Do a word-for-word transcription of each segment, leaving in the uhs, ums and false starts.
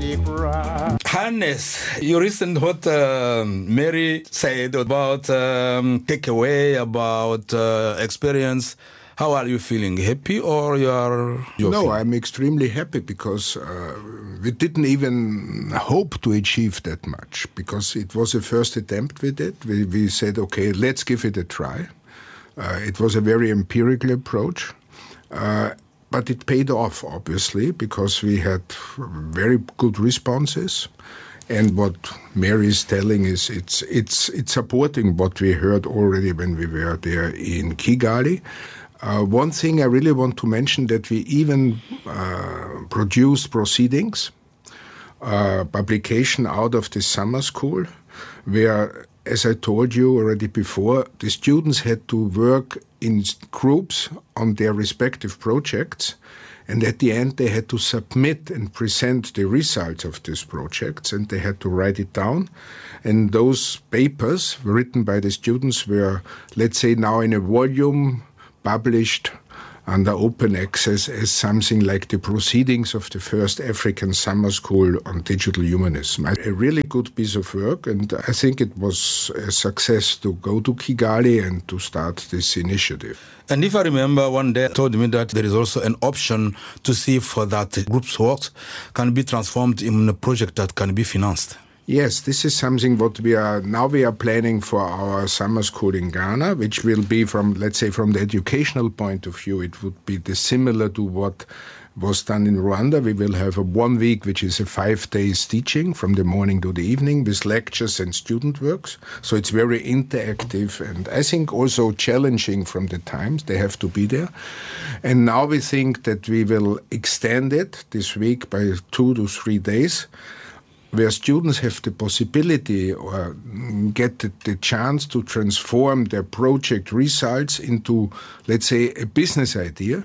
Hannes, you listened what uh, Mary said about um, takeaway, about uh, experience. How are you feeling? Happy or you are? No, feeling? I'm extremely happy because uh, we didn't even hope to achieve that much because it was a first attempt we did. We, we said, okay, let's give it a try. Uh, it was a very empirical approach, uh, but it paid off, obviously, because we had very good responses. And what Mary is telling is it's it's it's supporting what we heard already when we were there in Kigali. Uh, one thing I really want to mention that we even uh, produced proceedings, uh, publication out of the summer school, where, as I told you already before, the students had to work in groups on their respective projects, and at the end they had to submit and present the results of these projects, and they had to write it down. And those papers written by the students were, let's say, now in a volume published under open access as something like the proceedings of the first African summer school on digital humanism. A really good piece of work, and I think it was a success to go to Kigali and to start this initiative. And if I remember, one day told me that there is also an option to see if that group's work can be transformed in a project that can be financed. Yes, this is something what we are, now we are planning for our summer school in Ghana, which will be from, let's say, from the educational point of view, it would be the similar to what was done in Rwanda. We will have a one week, which is a five days teaching from the morning to the evening with lectures and student works. So it's very interactive and I think also challenging from the times. They have to be there. And now we think that we will extend it this week by two to three days, where students have the possibility or get the, the chance to transform their project results into, let's say, a business idea,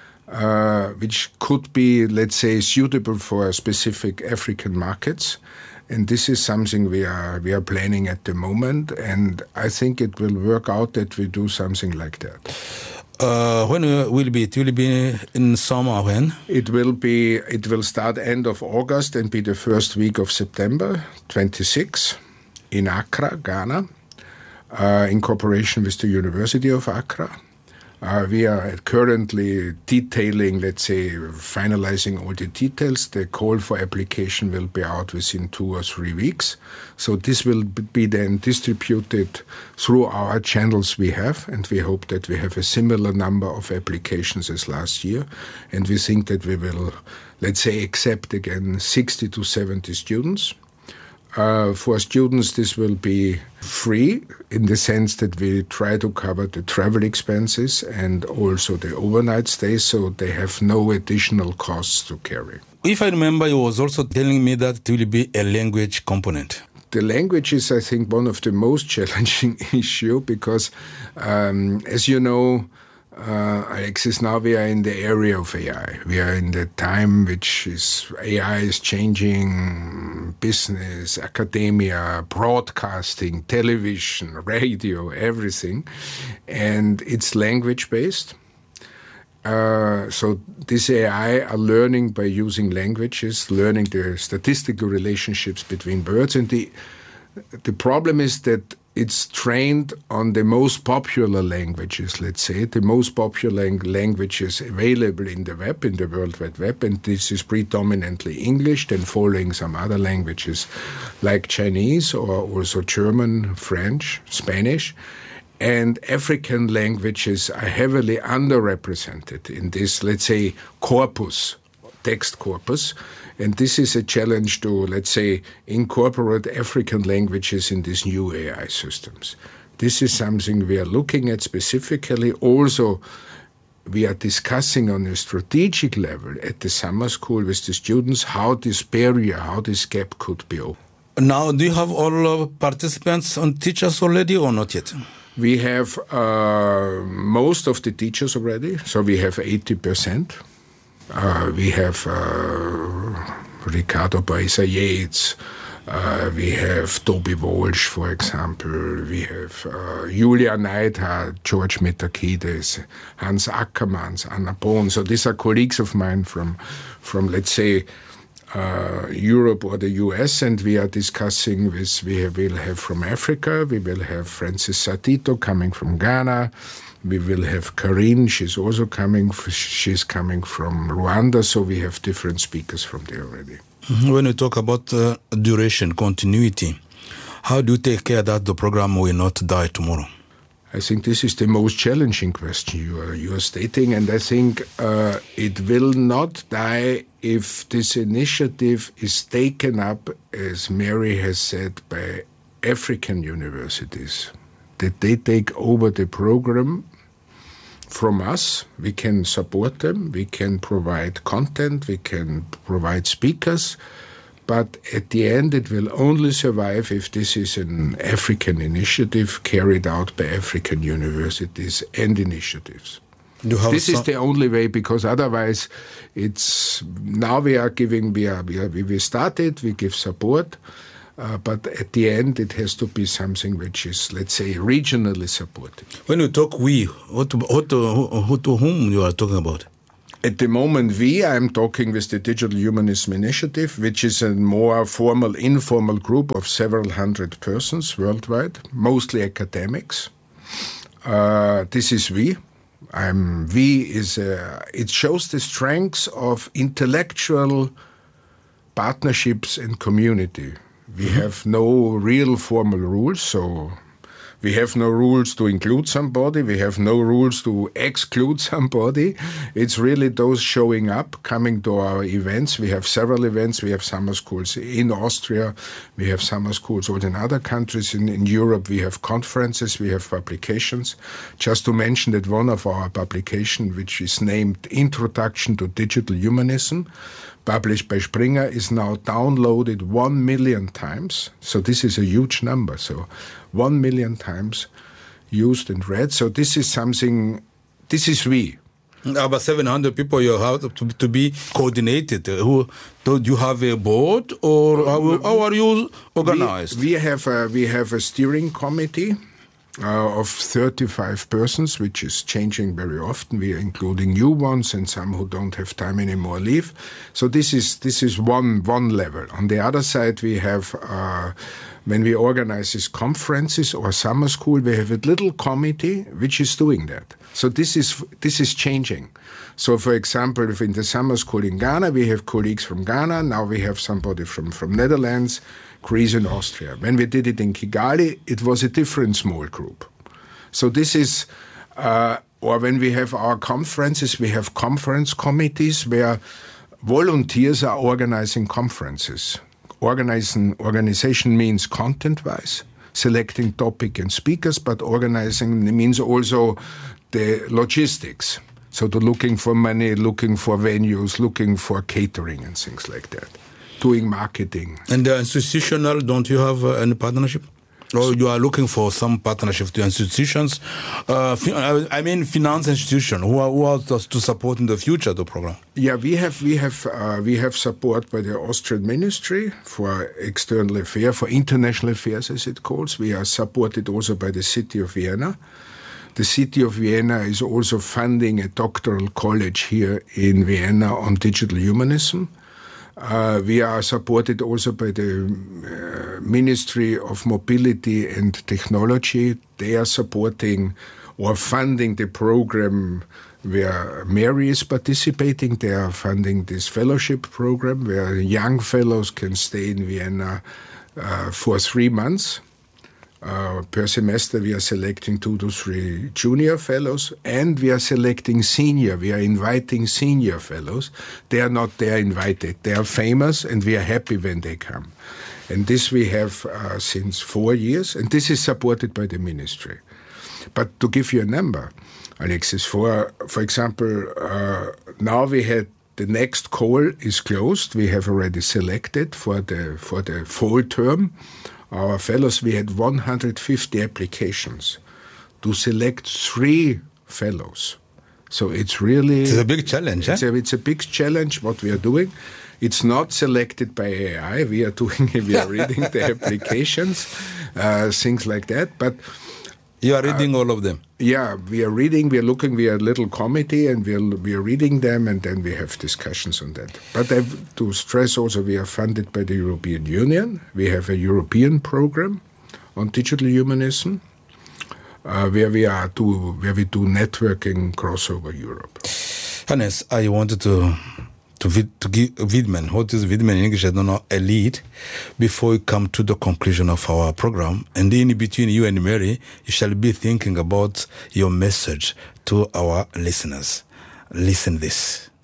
uh, which could be, let's say, suitable for specific African markets. And this is something we are we are planning at the moment, and I think it will work out that we do something like that. Uh, when will it be? It will be in summer when? It will be. It will start end of August and be the first week of September, twenty-six, in Accra, Ghana, uh, in cooperation with the University of Accra. Uh, we are currently detailing, let's say, finalizing all the details. The call for application will be out within two or three weeks. So this will be then distributed through our channels we have, and we hope that we have a similar number of applications as last year. And we think that we will, let's say, accept again sixty to seventy students. Uh, for students, this will be free in the sense that we try to cover the travel expenses and also the overnight stays, so they have no additional costs to carry. If I remember, you was also telling me that it will be a language component. The language is, I think, one of the most challenging issue because, um, as you know, Uh, Alexis, now we are in the area of A I. We are in the time which is A I is changing business, academia, broadcasting, television, radio, everything. And it's language-based. Uh, so this A I are learning by using languages, learning the statistical relationships between words. And the, the problem is that it's trained on the most popular languages, let's say, the most popular languages available in the web, in the World Wide Web, and this is predominantly English, then following some other languages like Chinese or also German, French, Spanish. And African languages are heavily underrepresented in this, let's say, corpus, text corpus. And this is a challenge to, let's say, incorporate African languages in these new A I systems. This is something we are looking at specifically. Also, we are discussing on a strategic level at the summer school with the students how this barrier, how this gap could be opened. Now, do you have all participants and teachers already or not yet? We have uh, most of the teachers already, so we have eighty percent. Uh, we have uh, Ricardo Paisa Yates, uh, we have Toby Walsh, for example, we have uh, Julia Neidhardt, George Metakides, Hans Ackermanns, Anna Bohn. So these are colleagues of mine from, from let's say, uh, Europe or the U S, and we are discussing with, we will have from Africa, we will have Francis Sartito coming from Ghana, we will have Karine, she's also coming, she's coming from Rwanda, so we have different speakers from there already. When you talk about uh, duration, continuity, how do you take care that the program will not die tomorrow? I think this is the most challenging question you are, you are stating, and I think uh, it will not die if this initiative is taken up, as Mary has said, by African universities, that they take over the program from us. We can support them, we can provide content, we can provide speakers, but at the end it will only survive if this is an African initiative carried out by African universities and initiatives. This is the only way, because otherwise it's, now we are giving, we, are, we, are, we started, we give support, uh, but at the end it has to be something which is, let's say, regionally supported. When you talk we, what, what, who, to whom you are talking about? At the moment, we, I'm talking with the Digital Humanism Initiative, which is a more formal, informal group of several hundred persons worldwide, mostly academics. Uh, this is we. I'm, we is, a, it shows the strengths of intellectual partnerships and community. We mm-hmm. have no real formal rules, so we have no rules to include somebody. We have no rules to exclude somebody. It's really those showing up, coming to our events. We have several events. We have summer schools in Austria. We have summer schools also in other countries. In, in Europe, we have conferences. We have publications. Just to mention that one of our publications, which is named Introduction to Digital Humanism, published by Springer, is now downloaded one million times. So this is a huge number. So one million times used and read. So this is something, this is we. About seven hundred people you have to, to be coordinated. Who, do you have a board, or how, how are you organized? We, we, have a, we have a steering committee Uh, of thirty-five persons, which is changing very often. We are including new ones, and some who don't have time anymore leave. So this is this is one one level. On the other side, we have uh, when we organize these conferences or summer school, we have a little committee which is doing that. So this is this is changing. So, for example, if in the summer school in Ghana, we have colleagues from Ghana. Now we have somebody from from Netherlands, Greece and Austria. When we did it in Kigali, it was a different small group. So this is, uh, or when we have our conferences, we have conference committees where volunteers are organizing conferences. Organizing, organization means content-wise, selecting topic and speakers, but organizing means also the logistics. So to looking for money, looking for venues, looking for catering and things like that. Doing marketing. And the institutional, don't you have uh, any partnership? Or you are looking for some partnership to institutions? Uh, I mean, finance institution who are, who are to support in the future the program. Yeah, we have we have uh, we have support by the Austrian Ministry for External Affairs, for International Affairs, as it calls. We are supported also by the City of Vienna. The City of Vienna is also funding a doctoral college here in Vienna on digital humanism. Uh, we are supported also by the uh, Ministry of Mobility and Technology. They are supporting or funding the program where Mary is participating. They are funding this fellowship program where young fellows can stay in Vienna uh, for three months. Uh, per semester, we are selecting two to three junior fellows, and we are selecting senior. We are inviting senior fellows. They are not there invited. They are famous, and we are happy when they come. And this we have uh, since four years, and this is supported by the ministry. But to give you a number, Alexis, for for example, uh, now we had the next call is closed. We have already selected for the for the fall term. Our fellows, we had one hundred fifty applications to select three fellows. So it's really... It's a big challenge, it's, eh? a, it's a big challenge what we are doing. It's not selected by A I. We are doing, we are reading the applications, uh, things like that. But You are reading uh, all of them? Yeah, we are reading, we are looking, we are a little committee, and we are, we are reading them, and then we have discussions on that. But I have to stress also, we are funded by the European Union. We have a European program on digital humanism, uh, where we are do, where we do networking crossover Europe. Hannes, I wanted to to to give Widman. What is Widman in English? I don't know. A lead before we come to the conclusion of our program, and in between you and Mary, you shall be thinking about your message to our listeners. Listen this.